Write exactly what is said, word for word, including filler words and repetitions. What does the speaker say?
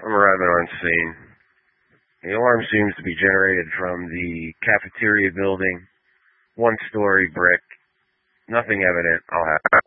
I'm arriving on scene. The alarm seems to be generated from the cafeteria building. One story brick. Nothing evident. I'll have